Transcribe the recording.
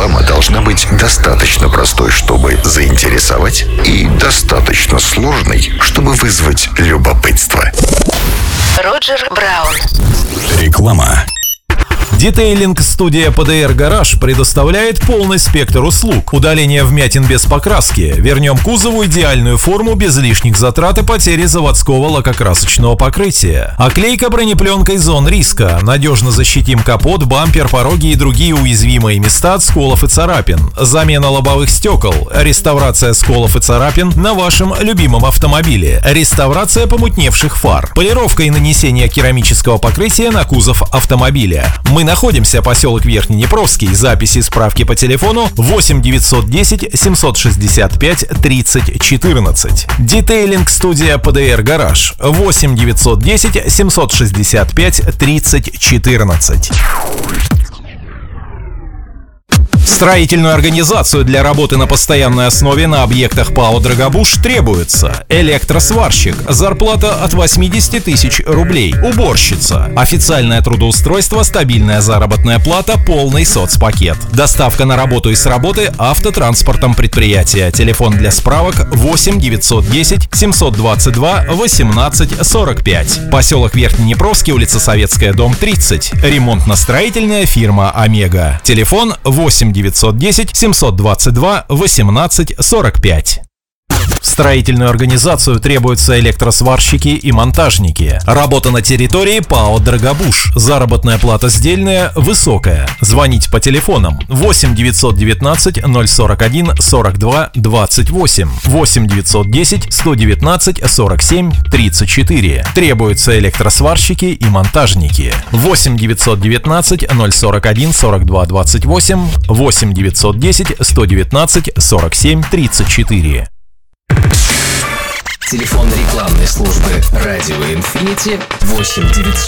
Реклама должна быть достаточно простой, чтобы заинтересовать, и достаточно сложной, чтобы вызвать любопытство. Роджер Браун. Реклама. Детейлинг-студия PDR Garage предоставляет полный спектр услуг. Удаление вмятин без покраски. Вернем кузову идеальную форму без лишних затрат и потери заводского лакокрасочного покрытия. Оклейка бронепленкой зон риска. Надежно защитим капот, бампер, пороги и другие уязвимые места от сколов и царапин. Замена лобовых стекол. Реставрация сколов и царапин на вашем любимом автомобиле. Реставрация помутневших фар. Полировка и нанесение керамического покрытия на кузов автомобиля. Мы находимся поселок Верхний Днепровский. Записи и справки по телефону 8 910 765 30 14. Детейлинг-студия PDR Garage 8 910 765 30 14. Строительную организацию для работы на постоянной основе на объектах ПАО «Драгобуш» требуется электросварщик, зарплата от 80 тысяч рублей, уборщица, официальное трудоустройство, стабильная заработная плата, полный соцпакет, доставка на работу и с работы автотранспортом предприятия. Телефон для справок 8 910 722 18 45. Поселок Верхнеднепровский, улица Советская, дом 30. Ремонтно-строительная фирма «Омега». Телефон 8 910 722 18 45. В строительную организацию требуются электросварщики и монтажники. Работа на территории ПАО «Драгобуш». Заработная плата сдельная высокая. Звоните по телефонам 8 919 041 42 28, 8 910 119 47 34. Требуются электросварщики и монтажники. 8 919 041 42 28, 8 910 119 47 34. Телефон рекламной службы «Радио Инфинити» 8 900